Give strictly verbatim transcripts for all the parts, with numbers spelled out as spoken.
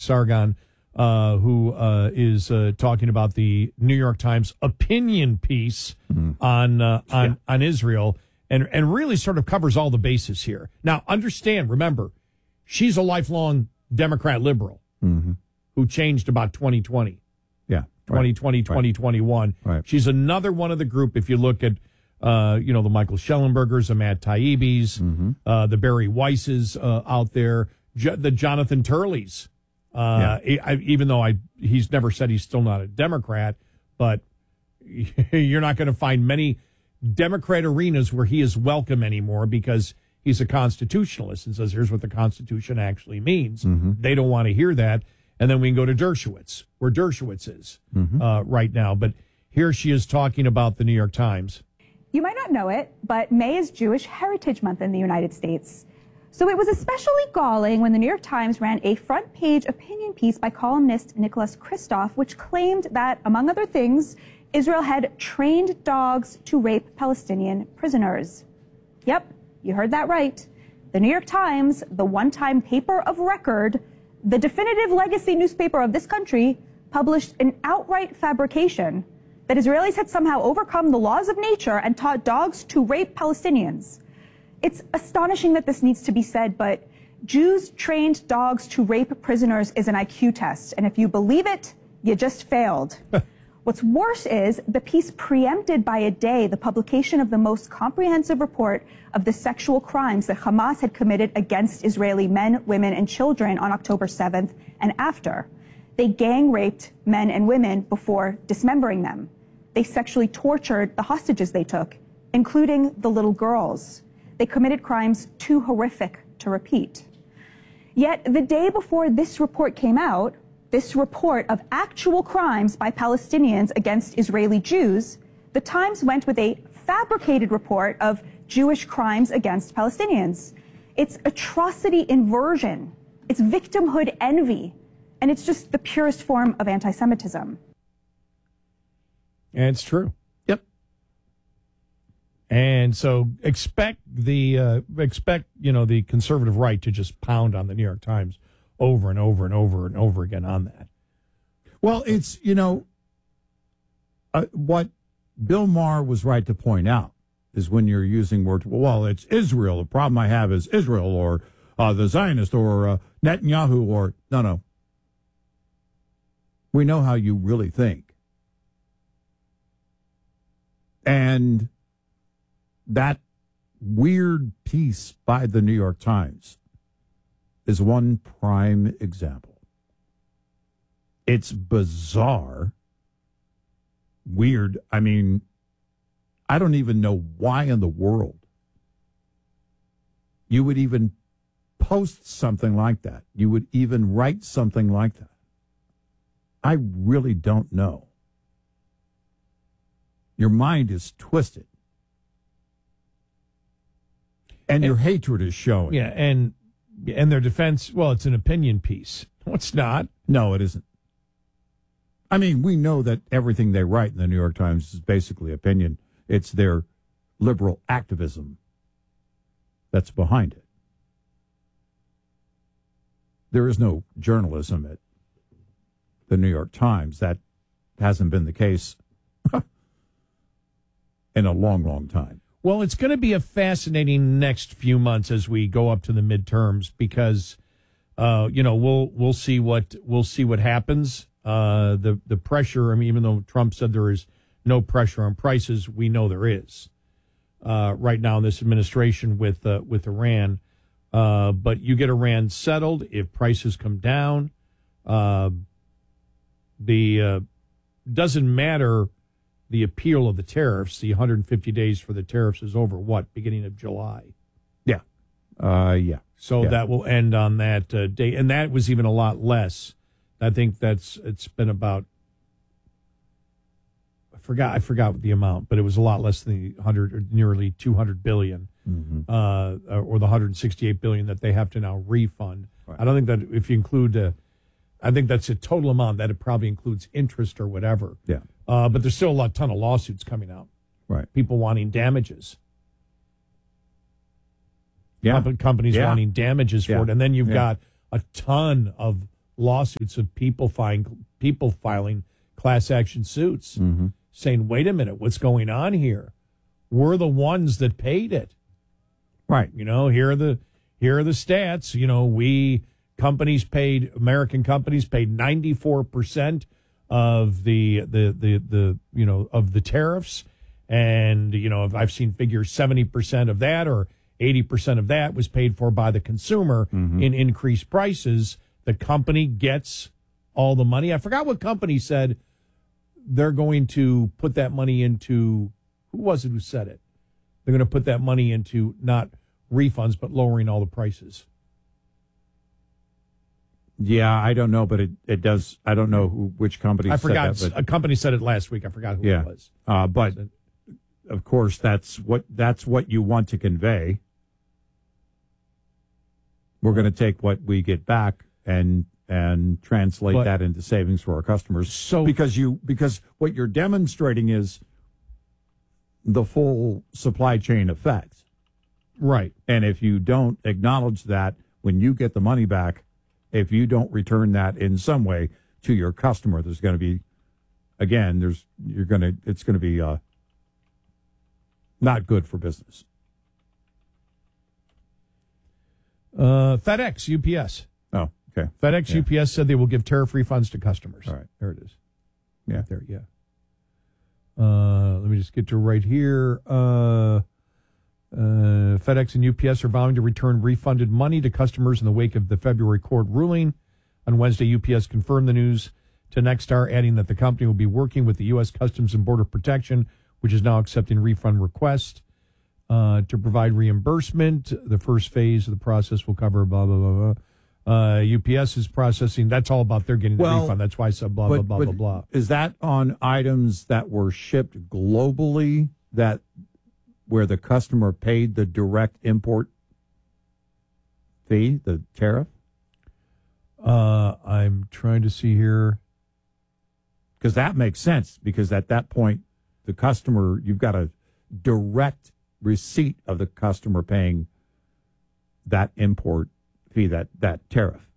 Sargon, uh, who uh, is uh, talking about the New York Times opinion piece mm-hmm. on uh, on yeah. on Israel, and and really sort of covers all the bases here. Now, understand, remember, she's a lifelong Democrat liberal mm-hmm. who changed about twenty twenty. Yeah, twenty twenty, right. twenty twenty-one. Right. She's another one of the group. If you look at, uh, you know, the Michael Schellenbergers, the Matt Taibbi's, mm-hmm. uh, the Barry Weisses uh, out there, jo- the Jonathan Turleys. Uh, yeah. I, even though I, he's never said he's still not a Democrat, but you're not going to find many Democrat arenas where he is welcome anymore because he's a constitutionalist and says, here's what the Constitution actually means. Mm-hmm. They don't want to hear that. And then we can go to Dershowitz, where Dershowitz is mm-hmm. uh, right now. But here she is talking about the New York Times. You might not know it, but May is Jewish Heritage Month in the United States. So it was especially galling when the New York Times ran a front-page opinion piece by columnist Nicholas Kristof, which claimed that, among other things, Israel had trained dogs to rape Palestinian prisoners. Yep, you heard that right. The New York Times, the one-time paper of record, the definitive legacy newspaper of this country, published an outright fabrication that Israelis had somehow overcome the laws of nature and taught dogs to rape Palestinians. It's astonishing that this needs to be said, but Jews trained dogs to rape prisoners is an I Q test, and if you believe it, you just failed. What's worse is the piece preempted by a day the publication of the most comprehensive report of the sexual crimes that Hamas had committed against Israeli men, women, and children on October seventh and after. They gang raped men and women before dismembering them. They sexually tortured the hostages they took, including the little girls. They committed crimes too horrific to repeat. Yet the day before this report came out, this report of actual crimes by Palestinians against Israeli Jews, the Times went with a fabricated report of Jewish crimes against Palestinians. It's atrocity inversion. It's victimhood envy. And it's just the purest form of anti-Semitism. And it's true. Yep. And so expect the uh, expect you know the conservative right to just pound on the New York Times over and over and over and over again on that. Well, it's, you know, uh, what Bill Maher was right to point out is when you're using words, well, it's Israel. The problem I have is Israel or uh, the Zionist or uh, Netanyahu or, no, no. We know how you really think. And that weird piece by the New York Times is one prime example. It's bizarre, weird. I mean, I don't even know why in the world you would even post something like that. You would even write something like that. I really don't know. Your mind is twisted. And, and your hatred is showing. Yeah, and and their defense, well, it's an opinion piece. No, it's not. No, it isn't. I mean, we know that everything they write in the New York Times is basically opinion. It's their liberal activism that's behind it. There is no journalism at the New York Times. That hasn't been the case in a long, long time. Well, it's going to be a fascinating next few months as we go up to the midterms because, uh, you know, we'll we'll see what we'll see what happens. Uh, the the pressure. I mean, even though Trump said there is no pressure on prices, we know there is uh, right now in this administration with uh, with Iran. Uh, but you get Iran settled if prices come down. Uh, the uh, doesn't matter. The appeal of the tariffs, the one hundred fifty days for the tariffs is over, what, beginning of July? Yeah. Uh, yeah. So yeah. that will end on that uh, day. And that was even a lot less. I think that's, it's been about, I forgot, I forgot the amount, but it was a lot less than the one hundred, or nearly two hundred billion, mm-hmm. uh, or the one hundred sixty-eight billion that they have to now refund. Right. I don't think that if you include, uh, I think that's a total amount that it probably includes interest or whatever. Yeah. Uh, but there's still a lot, ton of lawsuits coming out. Right. People wanting damages. Yeah. Com- companies yeah. wanting damages for yeah. it. And then you've yeah. got a ton of lawsuits of people filing people filing class action suits, Mm-hmm. saying, "Wait a minute, what's going on here? We're the ones that paid it." Right. You know, here are the here are the stats. You know, we companies paid American companies paid ninety-four percent of the the the the you know of the tariffs, and you know, if I've seen figures seventy percent of that or eighty percent of that was paid for by the consumer Mm-hmm. in increased prices. The company gets all the money. I forgot what company said they're going to put that money into. Who was it who said it? They're going to put that money into not refunds, but lowering all the prices. Yeah, I don't know, but it, it does. I don't know who, which company I said forgot. that, but, A company said it last week. I forgot who yeah. it was. Uh, but of course, that's what that's what you want to convey. We're going to take what we get back and and translate But- that into savings for our customers. So- because you because what you're demonstrating is the full supply chain effect. Right. And if you don't acknowledge that when you get the money back, if you don't return that in some way to your customer, there's going to be, again, there's you're going to it's going to be uh, not good for business. Uh, FedEx, U P S. Oh, okay. FedEx, Yeah. U P S said they will give tariff refunds to customers. All right. There it is. Yeah. Right there, yeah. Uh, let me just get to right here. Uh, uh, FedEx and U P S are vowing to return refunded money to customers in the wake of the February court ruling. On Wednesday, U P S confirmed the news to Nexstar, adding that the company will be working with the U S Customs and Border Protection, which is now accepting refund requests, uh, to provide reimbursement. The first phase of the process will cover blah, blah, blah, blah. Uh, U P S is processing. That's all about they're getting the Well, refund. That's why I said blah, But, blah, blah, but blah, blah. is that on items that were shipped globally that where the customer paid the direct import fee, the tariff? Uh, I'm trying to see here. Because that makes sense, because at that point, the customer, you've got a direct receipt of the customer paying that import fee, that, that tariff.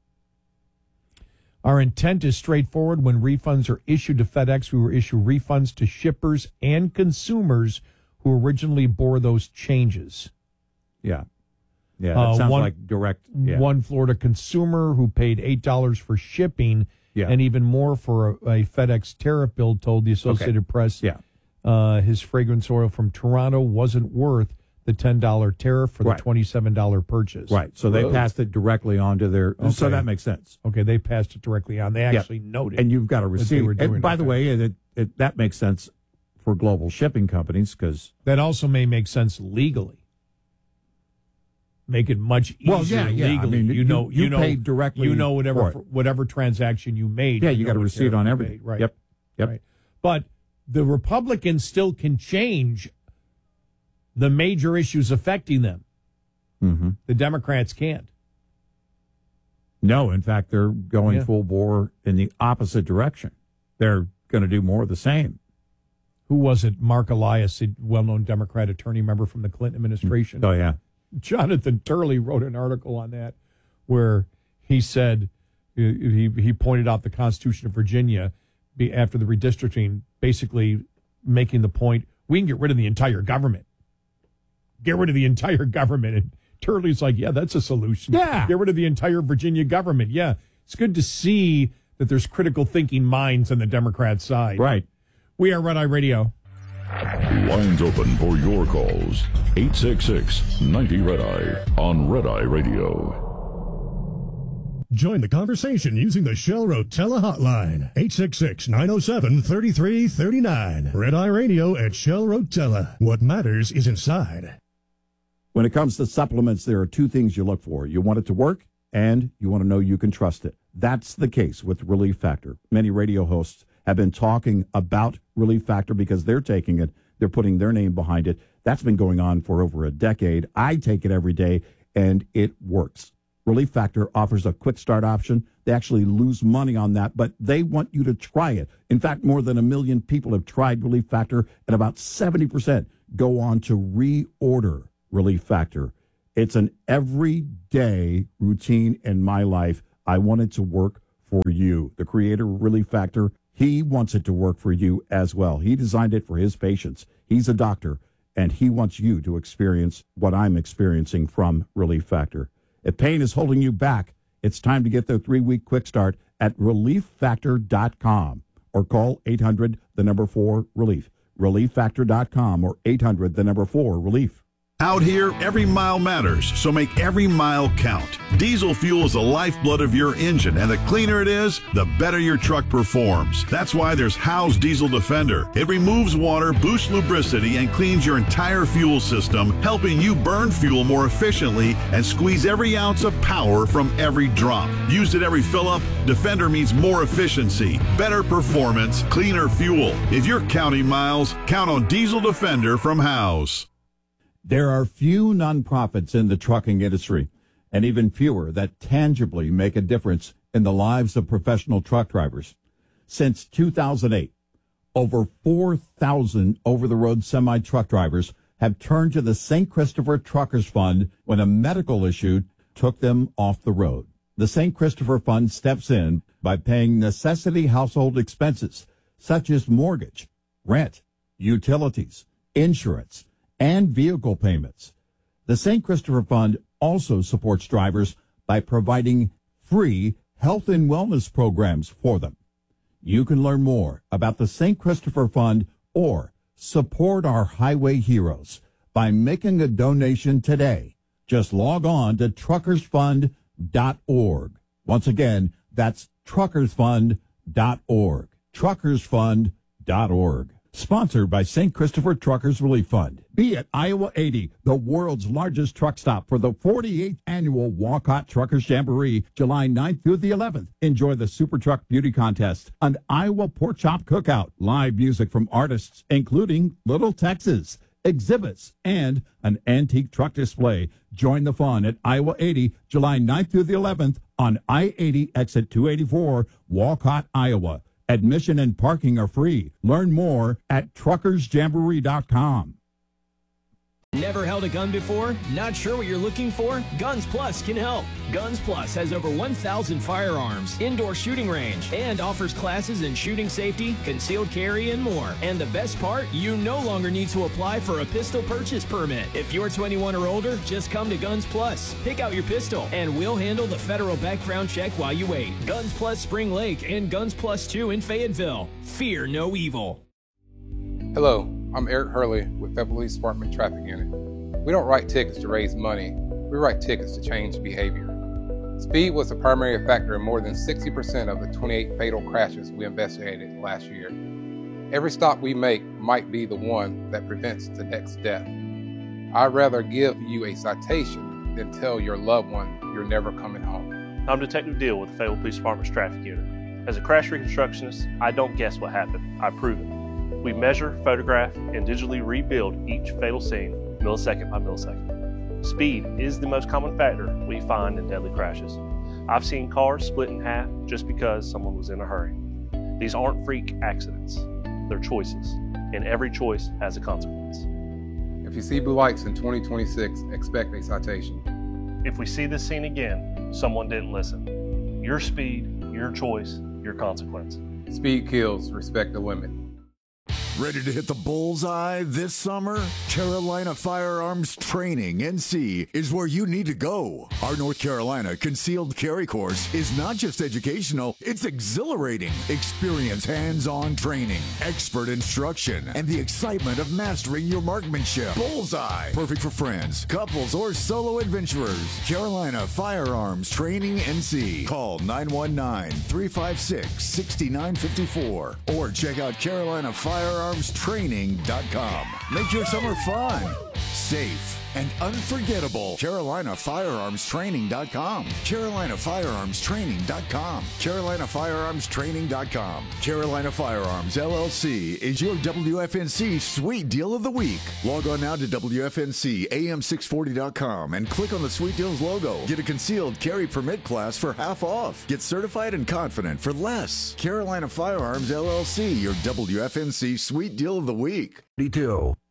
Our intent is straightforward. When refunds are issued to FedEx, we will issue refunds to shippers and consumers who originally bore those changes. Yeah. Yeah, that Uh, sounds one- like direct. Yeah. One Florida consumer who paid eight dollars for shipping Yeah. and even more for a, a FedEx tariff bill told the Associated Press Yeah. uh, his fragrance oil from Toronto wasn't worth the ten dollars tariff for the Right. twenty-seven dollars purchase. Right. So they Whoa. passed it directly on to their. So Okay. that makes sense. Okay, they passed it directly on. They Yeah. actually noted. And you've got a that they receipt. were doing And by it. the way, it, it, that makes sense for global shipping companies because. That also may make sense legally. Make it much easier Well, yeah, yeah. I legally. mean, you you- know, you know, paid directly You know whatever for it. whatever transaction you made. Yeah, you know got a what receipt tariff on you everything. made, right? Yep. Yep. Right. But the Republicans still can change the major issues affecting them. Mm-hmm. The Democrats can't. No, in fact, they're going Yeah. full bore in the opposite direction. They're going to do more of the same. Who was it? Mark Elias, a well-known Democrat attorney member from the Clinton administration. Oh, yeah. Jonathan Turley wrote an article on that where he said he he pointed out the Constitution of Virginia be, after the redistricting, basically making the point we can get rid of the entire government. Get rid of the entire government. And Turley's like, yeah, that's a solution. Yeah. Get rid of the entire Virginia government. Yeah. It's good to see that there's critical thinking minds on the Democrat side. Right. We are Red Eye Radio. Lines open for your calls. eight six six, ninety, Red Eye on Red Eye Radio. Join the conversation using the Shell Rotella hotline. eight six six, nine oh seven, three three three nine. Red Eye Radio at Shell Rotella. What matters is inside. When it comes to supplements, there are two things you look for. You want it to work, and you want to know you can trust it. That's the case with Relief Factor. Many radio hosts have been talking about Relief Factor because they're taking it. They're putting their name behind it. That's been going on for over a decade. I take it every day, and it works. Relief Factor offers a quick start option. They actually lose money on that, but they want you to try it. In fact, more than a million people have tried Relief Factor, and about seventy percent go on to reorder Relief Factor. It's an everyday routine in my life. I want it to work for you. The creator of Relief Factor, he wants it to work for you as well. He designed it for his patients. He's a doctor, and he wants you to experience what I'm experiencing from Relief Factor. If pain is holding you back, it's time to get the three-week quick start at relief factor dot com or call eight hundred, the number four, relief. relief factor dot com or eight hundred, the number four, relief. Out here, every mile matters, so make every mile count. Diesel fuel is the lifeblood of your engine, and the cleaner it is, the better your truck performs. That's why there's Howe's Diesel Defender. It removes water, boosts lubricity, and cleans your entire fuel system, helping you burn fuel more efficiently and squeeze every ounce of power from every drop. Used at every fill-up, Defender means more efficiency, better performance, cleaner fuel. If you're counting miles, count on Diesel Defender from Howe's. There are few nonprofits in the trucking industry, and even fewer that tangibly make a difference in the lives of professional truck drivers. Since two thousand eight, over four thousand over-the-road semi-truck drivers have turned to the Saint Christopher Truckers Fund when a medical issue took them off the road. The Saint Christopher Fund steps in by paying necessity household expenses, such as mortgage, rent, utilities, insurance, and vehicle payments. The Saint Christopher Fund also supports drivers by providing free health and wellness programs for them. You can learn more about the Saint Christopher Fund or support our highway heroes by making a donation today. Just log on to truckers fund dot org. Once again, that's truckers fund dot org. truckers fund dot org. Sponsored by Saint Christopher Truckers Relief Fund. Be at Iowa eighty, the world's largest truck stop for the forty-eighth annual Walcott Truckers Jamboree, July ninth through the eleventh. Enjoy the Super Truck Beauty Contest, an Iowa Pork Chop Cookout, live music from artists including Little Texas, exhibits, and an antique truck display. Join the fun at Iowa eighty, July ninth through the eleventh on I eighty exit two eighty-four, Walcott, Iowa. Admission and parking are free. Learn more at truckers jamboree dot com. Never held a gun before? Not sure what you're looking for? Guns Plus can help. Guns Plus has over one thousand firearms, indoor shooting range, and offers classes in shooting safety, concealed carry, and more. And the best part, you no longer need to apply for a pistol purchase permit. If you're twenty-one or older, just come to Guns Plus, pick out your pistol, and we'll handle the federal background check while you wait. Guns Plus Spring Lake and Guns Plus two in Fayetteville. Fear no evil. Hello, I'm Eric Hurley with Fayetteville Police Department Traffic Unit. We don't write tickets to raise money, we write tickets to change behavior. Speed was a primary factor in more than sixty percent of the twenty-eight fatal crashes we investigated last year. Every stop we make might be the one that prevents the next death. I'd rather give you a citation than tell your loved one you're never coming home. I'm Detective Deal with the Fayetteville Police Department's Traffic Unit. As a crash reconstructionist, I don't guess what happened, I prove it. We measure, photograph, and digitally rebuild each fatal scene millisecond by millisecond. Speed is the most common factor we find in deadly crashes. I've seen cars split in half just because someone was in a hurry. These aren't freak accidents, they're choices, and every choice has a consequence. If you see blue lights in twenty twenty-six, expect a citation. If we see this scene again, someone didn't listen. Your speed, your choice, your consequence. Speed kills, respect the limit. Ready to hit the bullseye this summer? Carolina Firearms Training N C is where you need to go. Our North Carolina Concealed Carry course is not just educational, it's exhilarating. Experience hands-on training, expert instruction, and the excitement of mastering your marksmanship. Bullseye, perfect for friends, couples, or solo adventurers. Carolina Firearms Training N C. Call nine one nine, three five six, six nine five four or check out Carolina Firearms Training dot com. Make your summer fun, safe, and unforgettable. Carolina Firearms Training dot com. Carolina Firearms Training dot com. Carolina Firearms Training dot com. Carolina Firearms L L C is your W F N C Sweet Deal of the Week. Log on now to W F N C A M six forty dot com and click on the Sweet Deals logo. Get a concealed carry permit class for half off. Get certified and confident for less. Carolina Firearms L L C, your W F N C Sweet Deal of the Week. Detail.